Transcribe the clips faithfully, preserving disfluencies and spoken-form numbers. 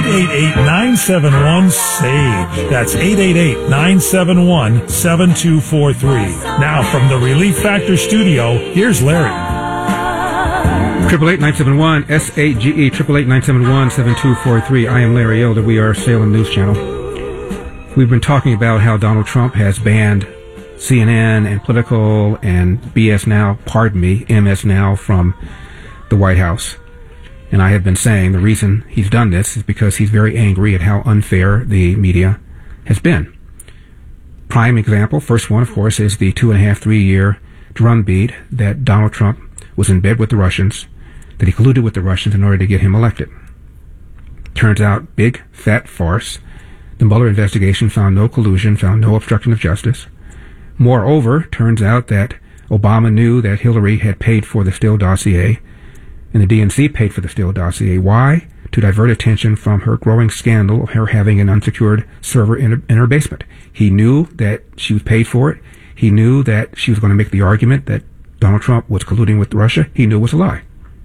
eight eight, nine seven one, SAGE. That's eight eight eight, nine seven one, seven two four three. Now from the Relief Factor studio, here's Larry. Triple eight nine seven one S A G E triple eight nine seven one seven two four three. I am Larry Elder. We are Salem News Channel. We've been talking about how Donald Trump has banned C N N and Political and B S Now, pardon me, M S Now from the White House. And I have been saying the reason he's done this is because he's very angry at how unfair the media has been. Prime example, first one, of course, is the two and a half, three year drumbeat that Donald Trump was in bed with the Russians, that he colluded with the Russians in order to get him elected. Turns out, big, fat farce. The Mueller investigation found no collusion, found no obstruction of justice. Moreover, turns out that Obama knew that Hillary had paid for the Steele dossier, and the D N C paid for the Steele dossier. Why? To divert attention from her growing scandal of her having an unsecured server in her, in her basement. He knew that she was paid for it. He knew that she was going to make the argument that Donald Trump was colluding with Russia. He knew it was a lie.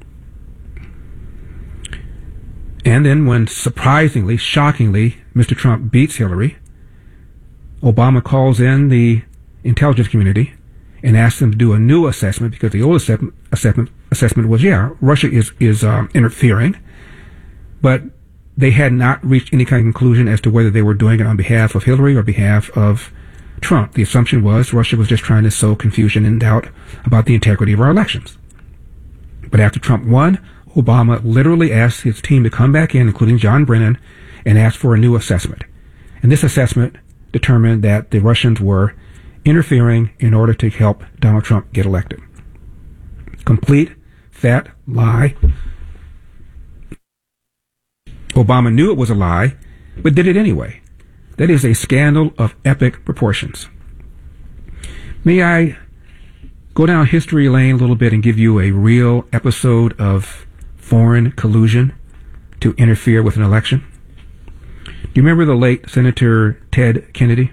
And then when, surprisingly, shockingly, Mister Trump beats Hillary, Obama calls in the intelligence community and asks them to do a new assessment, because the old assessment assessment, assessment was, yeah, Russia is, is um, interfering, but they had not reached any kind of conclusion as to whether they were doing it on behalf of Hillary or behalf of Trump. The assumption was Russia was just trying to sow confusion and doubt about the integrity of our elections. But after Trump won, Obama literally asked his team to come back in, including John Brennan, and ask for a new assessment. And this assessment determined that the Russians were interfering in order to help Donald Trump get elected. Complete, fat lie. Obama knew it was a lie, but did it anyway. That is a scandal of epic proportions. May I go down history lane a little bit and give you a real episode of foreign collusion to interfere with an election? Do you remember the late Senator Ted Kennedy?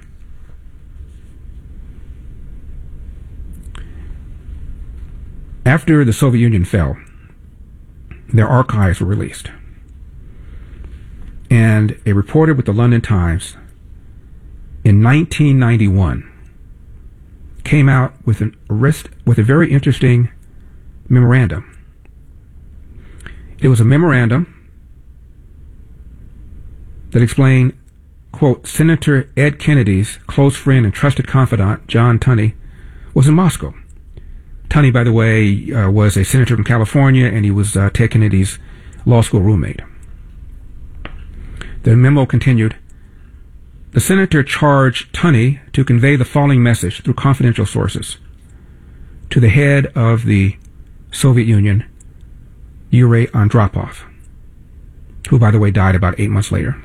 After the Soviet Union fell, their archives were released. And a reporter with the London Times in nineteen ninety-one came out with an arrest with a very interesting memorandum. It was a memorandum that explained, quote, Senator Ed Kennedy's close friend and trusted confidant, John Tunney, was in Moscow. Tunney, by the way, uh, was a senator from California, and he was uh, Ted Kennedy's law school roommate. The memo continued, the senator charged Tunney to convey the following message through confidential sources to the head of the Soviet Union, Yuri Andropov, who, by the way, died about eight months later.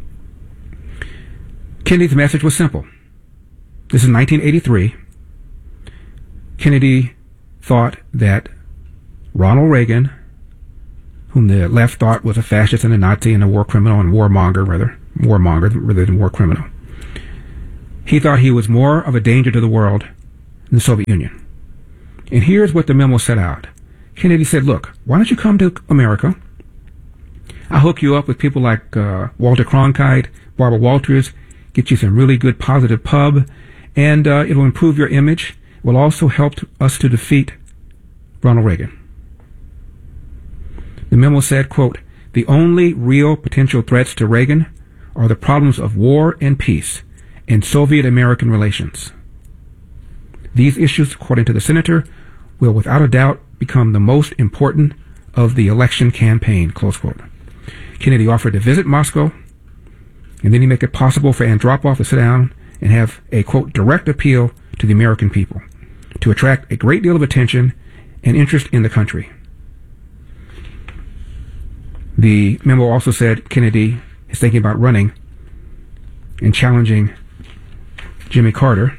Kennedy's message was simple. This is nineteen eighty-three. Kennedy thought that Ronald Reagan, whom the left thought was a fascist and a Nazi and a war criminal and warmonger, rather, warmonger rather than war criminal, he thought he was more of a danger to the world than the Soviet Union. And here's what the memo set out. Kennedy said, look, why don't you come to America? I'll hook you up with people like uh, Walter Cronkite, Barbara Walters, get you some really good positive pub, and uh, it'll improve your image. It will also help to, us to defeat Ronald Reagan. The memo said, quote, the only real potential threats to Reagan are the problems of war and peace and Soviet-American relations. These issues, according to the senator, will without a doubt become the most important of the election campaign, close quote. Kennedy offered to visit Moscow, and then he make it possible for Andropov to sit down and have a, quote, direct appeal to the American people to attract a great deal of attention and interest in the country. The memo also said Kennedy is thinking about running and challenging Jimmy Carter.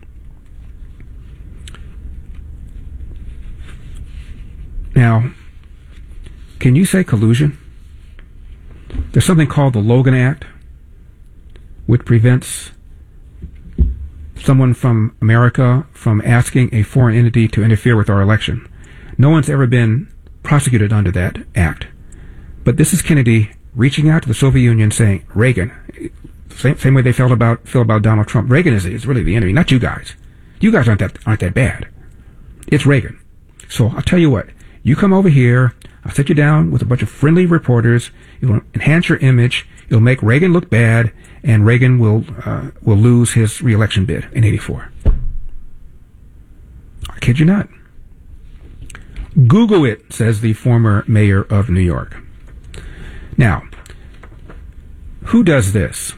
Now, can you say collusion? There's something called the Logan Act, which prevents someone from America from asking a foreign entity to interfere with our election. No one's ever been prosecuted under that act. But this is Kennedy reaching out to the Soviet Union saying, Reagan, same, same way they felt about, feel about Donald Trump. Reagan is, is really the enemy, not you guys. You guys aren't that, aren't that bad. It's Reagan. So I'll tell you what, you come over here, I'll sit you down with a bunch of friendly reporters, it'll enhance your image, it'll make Reagan look bad, and Reagan will, uh, will lose his re-election bid in eighty-four. I kid you not. Google it, says the former mayor of New York. Now, who does this?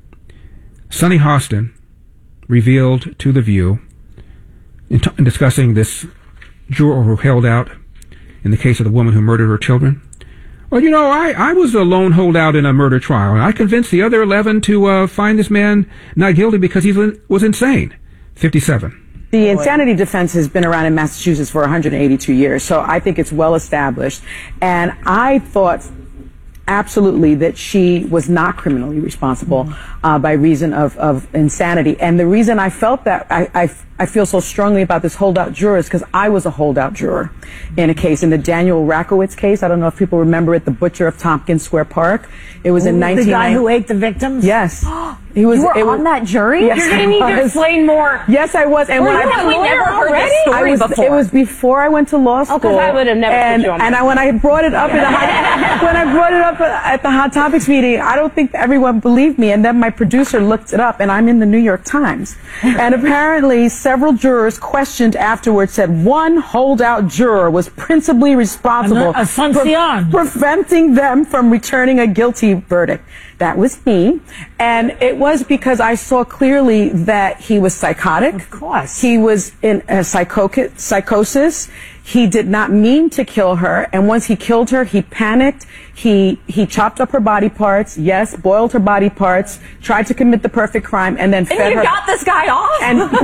Sunny Hostin revealed to The View, in, t- in discussing this juror who held out in the case of the woman who murdered her children. Well, you know, I, I was a lone holdout in a murder trial, and I convinced the other eleven to uh, find this man not guilty because he was insane. fifty-seven. The insanity defense has been around in Massachusetts for one hundred eighty-two years, so I think it's well established. And I thought absolutely that she was not criminally responsible uh, by reason of, of insanity. And the reason I felt that, I, I, I feel so strongly about this holdout juror is because I was a holdout juror in a case, in the Daniel Rakowitz case. I don't know if people remember it, the butcher of Tompkins Square Park. It was Ooh, in nineteen ninety. The guy who ate the victims? Yes. He was, you were it on was, that jury? Yes, You're going to need to explain more. Yes, I was. And were when you I we never heard this story I was, before. It was before I went to law school. Oh, because I would have never and, put you on and I, when I brought it up in the hot, when I brought it up at the Hot Topics meeting, I don't think everyone believed me. And then my producer looked it up, and I'm in the New York Times. And apparently, several jurors questioned afterwards said one holdout juror was principally responsible a, a for preventing them from returning a guilty verdict. That was me. And it was because I saw clearly that he was psychotic. Of course. He was in a psycho- psychosis. He did not mean to kill her. And once he killed her, he panicked. He, he chopped up her body parts. Yes, boiled her body parts. Tried to commit the perfect crime and then and fed you her. got this guy off? And no, no,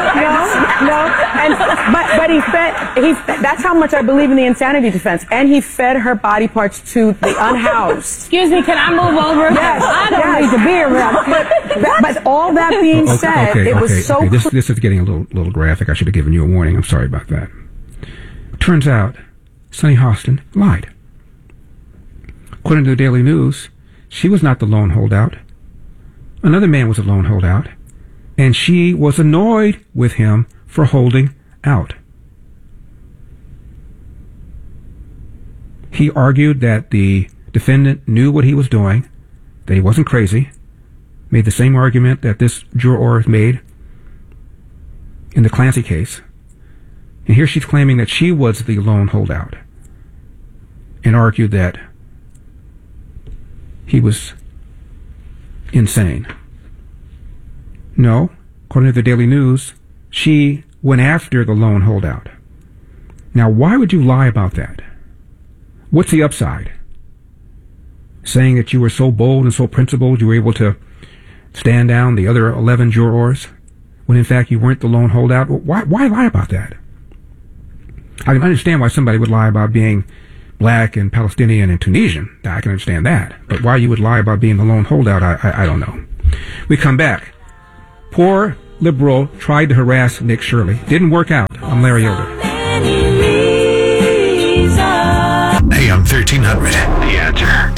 no. And, but, but he fed, he fed, that's how much I believe in the insanity defense. And he fed her body parts to the unhoused. Excuse me, can I move over? Yes, I don't yes. need to be around. But, but, but all that being okay, said, okay, it okay, was so okay. This, this is getting a little, little graphic. I should have given you a warning. I'm sorry about that. Turns out, Sunny Hostin lied. According to the Daily News, she was not the lone holdout. Another man was a lone holdout, and she was annoyed with him for holding out. He argued that the defendant knew what he was doing, that he wasn't crazy, made the same argument that this juror made in the Clancy case. And here she's claiming that she was the lone holdout and argued that he was insane. No, according to the Daily News, she went after the lone holdout. Now, why would you lie about that? What's the upside? Saying that you were so bold and so principled you were able to stand down the other eleven jurors when in fact you weren't the lone holdout? Why, why lie about that? I can understand why somebody would lie about being black and Palestinian and Tunisian. I can understand that. But why you would lie about being the lone holdout, I, I, I don't know. We come back. Poor liberal tried to harass Nick Shirley. Didn't work out. I'm Larry Elder. A M thirteen hundred, The Answer.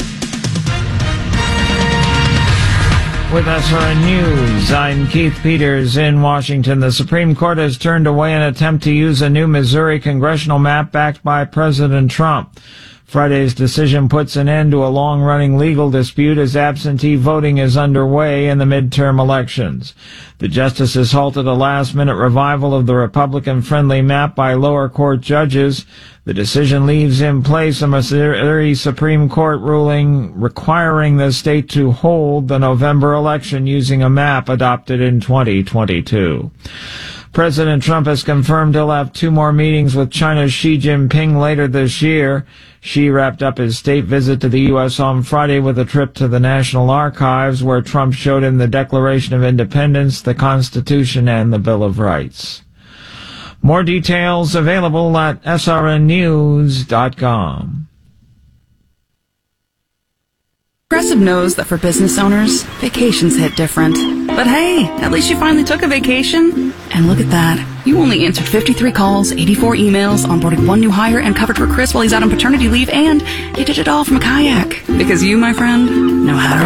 With S R N News, I'm Keith Peters in Washington. The Supreme Court has turned away an attempt to use a new Missouri congressional map backed by President Trump. Friday's decision puts an end to a long-running legal dispute as absentee voting is underway in the midterm elections. The justices halted a last-minute revival of the Republican-friendly map by lower court judges. The decision leaves in place a Missouri Supreme Court ruling requiring the state to hold the November election using a map adopted in twenty twenty-two. President Trump has confirmed he'll have two more meetings with China's Xi Jinping later this year. Xi wrapped up his state visit to the U S on Friday with a trip to the National Archives, where Trump showed him the Declaration of Independence, the Constitution, and the Bill of Rights. More details available at S R N news dot com. Progressive knows that for business owners, vacations hit different. But hey, at least you finally took a vacation. And look at that. You only answered fifty-three calls, eighty-four emails, onboarded one new hire, and covered for Chris while he's out on paternity leave, and you did it all from a kayak. Because you, my friend, know how to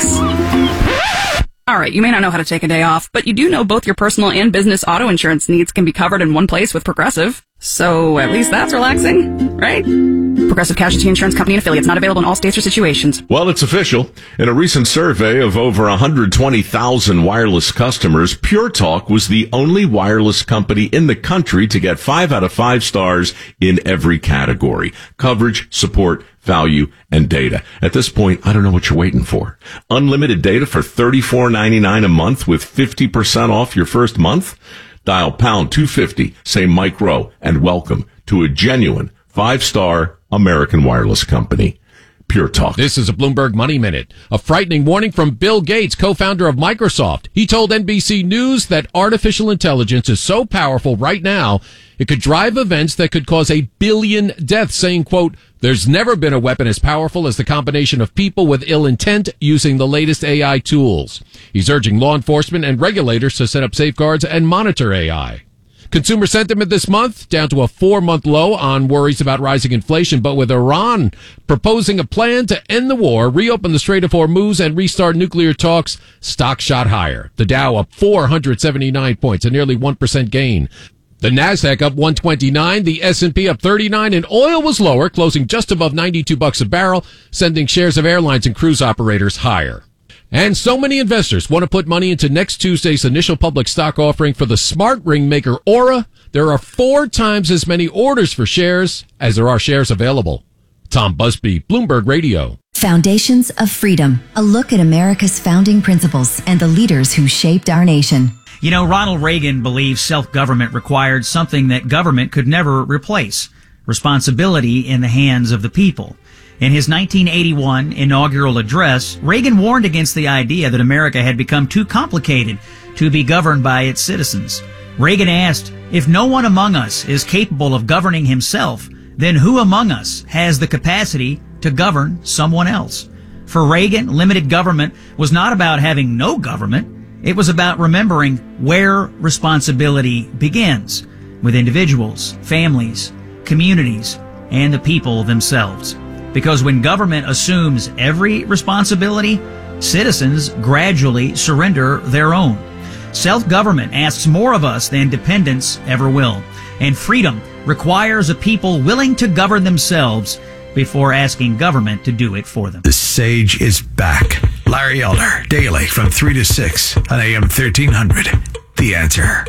relax. Alright, you may not know how to take a day off, but you do know both your personal and business auto insurance needs can be covered in one place with Progressive. So at least that's relaxing, right? Progressive Casualty Insurance Company and affiliates, not available in all states or situations. Well, it's official. In a recent survey of over one hundred twenty thousand wireless customers, Pure Talk was the only wireless company in the country to get five out of five stars in every category: coverage, support, value, and data. At this point, I don't know what you're waiting for. Unlimited data for thirty-four ninety-nine a month with fifty percent off your first month? Dial pound two fifty, say Mike Rowe, and welcome to a genuine five-star American wireless company. Pure Talk. This is a Bloomberg Money Minute. A frightening warning from Bill Gates, co-founder of Microsoft. He told N B C News that artificial intelligence is so powerful right now, it could drive events that could cause a billion deaths, saying, quote, "There's never been a weapon as powerful as the combination of people with ill intent using the latest A I tools." He's urging law enforcement and regulators to set up safeguards and monitor A I. Consumer sentiment this month down to a four-month low on worries about rising inflation, but with Iran proposing a plan to end the war, reopen the Strait of Hormuz, and restart nuclear talks, stock shot higher. The Dow up four hundred seventy-nine points, a nearly one percent gain. The Nasdaq up one twenty-nine, the S and P up thirty-nine, and oil was lower, closing just above ninety-two bucks a barrel, sending shares of airlines and cruise operators higher. And so many investors want to put money into next Tuesday's initial public stock offering for the smart ring maker Aura. There are four times as many orders for shares as there are shares available. Tom Busby, Bloomberg Radio. Foundations of Freedom, a look at America's founding principles and the leaders who shaped our nation. You know, Ronald Reagan believed self-government required something that government could never replace: responsibility in the hands of the people. In his nineteen eighty-one inaugural address, Reagan warned against the idea that America had become too complicated to be governed by its citizens. Reagan asked, if no one among us is capable of governing himself, then who among us has the capacity to govern someone else? For Reagan, limited government was not about having no government. It was about remembering where responsibility begins, with individuals, families, communities, and the people themselves. Because when government assumes every responsibility, citizens gradually surrender their own. Self-government asks more of us than dependence ever will. And freedom requires a people willing to govern themselves before asking government to do it for them. The Sage is back. Larry Elder, daily from three to six on A M thirteen hundred. The Answer.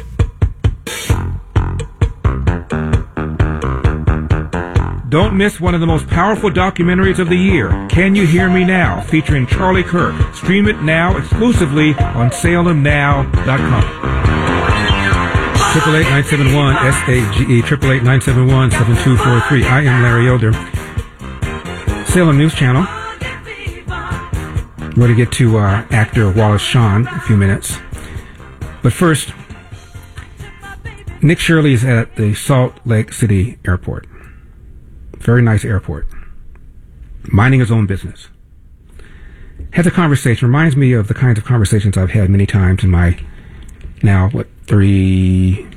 Don't miss one of the most powerful documentaries of the year, Can You Hear Me Now, featuring Charlie Kirk. Stream it now exclusively on Salem Now dot com. Triple eight nine seven one S A G E triple eight nine seven one seven two four three. I am Larry Elder. Salem News Channel. We're going to get to uh, actor Wallace Shawn in a few minutes, but first, Nick Shirley is at the Salt Lake City Airport. Very nice airport. Minding his own business. Has a conversation. Reminds me of the kinds of conversations I've had many times in my now, what, thirty,